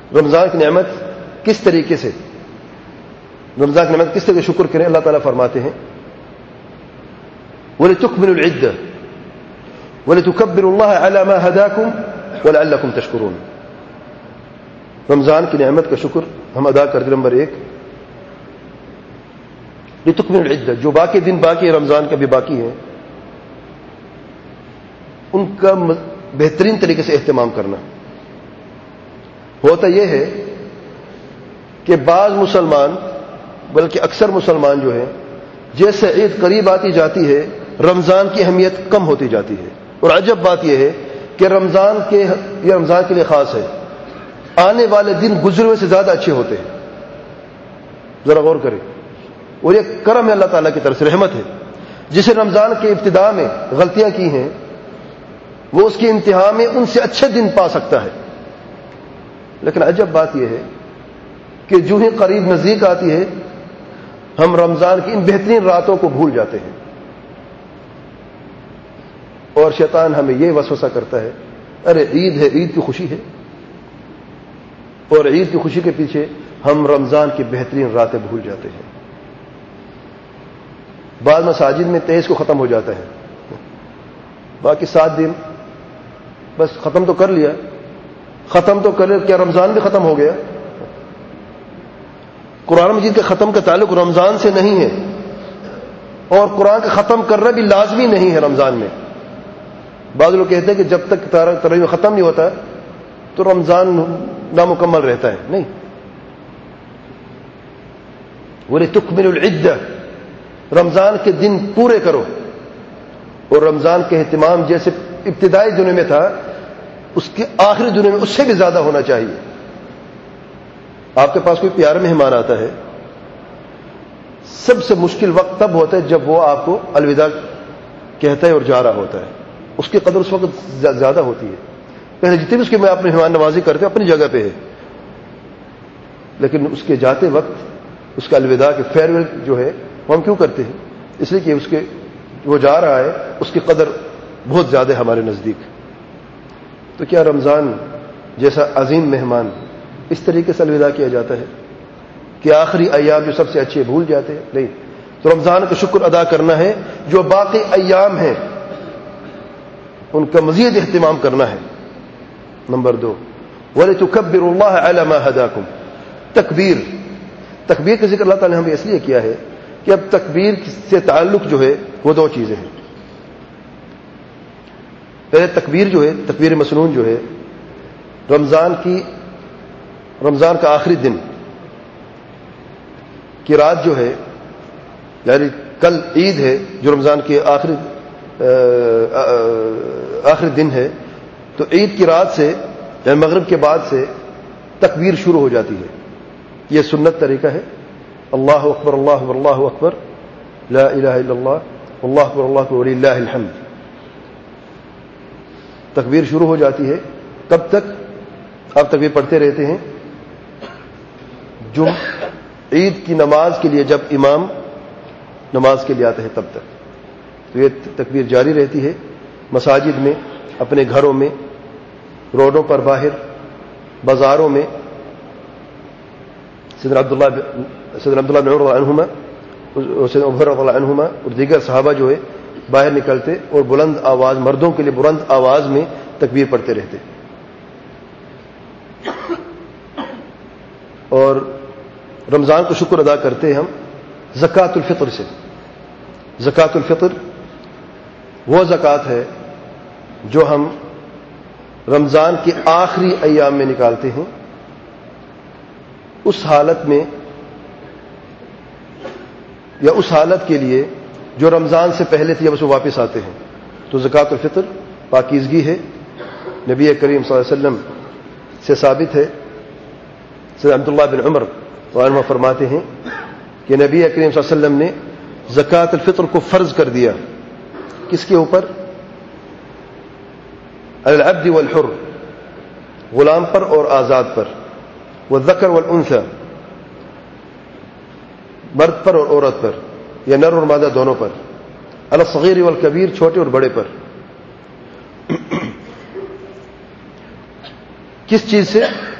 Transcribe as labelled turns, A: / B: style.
A: رمضان کی نعمت کس طریقے سے شکر کریں. اللہ تعالیٰ فرماتے ہیں وَلِتُكْمِلُوا الْعِدَّةَ وَلِتُكَبِّرُوا اللَّهَ عَلَى مَا هَدَاكُمْ وَلَعَلَّكُمْ تَشْكُرُونَ. رمضان کی نعمت کا شکر ہم ادا کرتے. نمبر 1 لِتُكْمِلُوا الْعِدَّةَ، جو باقی دن باقی رمضان کا بھی باقی ہیں ان کا بہترین طریقے سے اہتمام کرنا. ہوتا یہ ہے کہ بعض مسلمان بلکہ اکثر مسلمان جو ہیں جیسے عید قریب آتی جاتی ہے رمضان کی اہمیت کم ہوتی جاتی ہے. اور عجب بات یہ ہے کہ رمضان کے لیے خاص ہے، آنے والے دن گزرے ہوئے سے زیادہ اچھے ہوتے ہیں. ذرا غور کریں. اور یہ کرم ہے اللہ تعالیٰ کی طرف سے، رحمت ہے. جسے رمضان کے ابتدا میں غلطیاں کی ہیں وہ اس کی انتہا میں ان سے اچھے دن پا سکتا ہے. لیکن عجب بات یہ ہے کہ جو ہی قریب نزدیک آتی ہے ہم رمضان کی ان بہترین راتوں کو بھول جاتے ہیں. اور شیطان ہمیں یہ وسوسہ کرتا ہے ارے عید ہے، عید کی خوشی ہے، اور عید کی خوشی کے پیچھے ہم رمضان کی بہترین راتیں بھول جاتے ہیں. بعض مساجد میں 23 کو ختم ہو جاتا ہے، باقی 7 دن بس ختم تو کر لیا. کیا رمضان بھی ختم ہو گیا؟ قرآن مجید کے ختم کا تعلق رمضان سے نہیں ہے، اور قرآن کا ختم کرنا بھی لازمی نہیں ہے رمضان میں. بعض لوگ کہتے ہیں کہ جب تک تراویح ختم نہیں ہوتا تو رمضان نامکمل رہتا ہے. نہیں، وَلِتُكْمِلُوا الْعِدَّةَ، رمضان کے دن پورے کرو. اور رمضان کے اہتمام جیسے ابتدائی دنوں میں تھا اس کے آخری دنوں میں اس سے بھی زیادہ ہونا چاہیے. آپ کے پاس کوئی پیارا مہمان آتا ہے، سب سے مشکل وقت تب ہوتا ہے جب وہ آپ کو الوداع کہتا ہے اور جا رہا ہوتا ہے. اس کی قدر اس وقت زیادہ ہوتی ہے. پہلے جتنے بھی اس کے میں اپنے مہمان نوازی کرتے اپنی جگہ پہ ہے، لیکن اس کے جاتے وقت اس کا الوداع کے فیئر ویل جو ہے وہ ہم کیوں کرتے ہیں؟ اس لیے کہ وہ جا رہا ہے اس کی قدر بہت زیادہ ہے ہمارے نزدیک. تو کیا رمضان جیسا عظیم مہمان اس طریقے سے الوداع کیا جاتا ہے کہ آخری ایام جو سب سے اچھے بھول جاتے ہیں؟ نہیں. تو رمضان کا شکر ادا کرنا ہے، جو باقی ایام ہیں ان کا مزید اہتمام کرنا ہے. نمبر 2 وَلِتُكَبِّرُوا اللَّهَ عَلَى مَا هَدَاكُمْ. تکبیر کا ذکر اللہ تعالیٰ نے ہمیں اس لیے کیا ہے کہ اب تکبیر سے تعلق جو ہے وہ 2 چیزیں ہیں. پہلے تکبیر جو ہے، تکبیر مسنون جو ہے، رمضان کا آخری دن کی رات جو ہے، یعنی کل عید ہے جو رمضان کے آخری دن ہے، تو عید کی رات سے یعنی مغرب کے بعد سے تکبیر شروع ہو جاتی ہے. یہ سنت طریقہ ہے. اللہ اکبر اللہ اکبر اللہ اکبر لا الہ الا اللہ اللہ اکبر اللہ اکبر وللہ الحمد. تکبیر شروع ہو جاتی ہے. تب تک آپ تکبیر پڑھتے رہتے ہیں. عید کی نماز کے لیے جب امام نماز کے لیے آتا ہے تب تک تو یہ تکبیر جاری رہتی ہے. مساجد میں، اپنے گھروں میں، روڈوں پر، باہر بازاروں میں. سیدنا عبداللہ بن عمر رضی اللہ عنہما اور دیگر صحابہ جو ہے باہر نکلتے اور بلند آواز، مردوں کے لیے بلند آواز میں تکبیر پڑھتے رہتے. اور رمضان کو شکر ادا کرتے ہیں ہم زکوٰۃ الفطر سے. زکوٰۃ الفطر وہ زکوٰۃ ہے جو ہم رمضان کے آخری ایام میں نکالتے ہیں، اس حالت میں یا اس حالت کے لیے جو رمضان سے پہلے تھی جب اسے واپس آتے ہیں. تو زکوٰۃ الفطر پاکیزگی ہے. نبی کریم صلی اللہ علیہ وسلم سے ثابت ہے. سیدنا عبداللہ بن عمر عنہ فرماتے ہیں کہ نبی کریم صلی اللہ علیہ وسلم نے زکوٰۃ الفطر کو فرض کر دیا. کس کے اوپر؟ العبد والحر، غلام پر اور آزاد پر. والذکر والانثى، مرد پر اور عورت پر، یا نر اور مادہ دونوں پر. الصغیر والکبیر، چھوٹے اور بڑے پر. کس چیز سے؟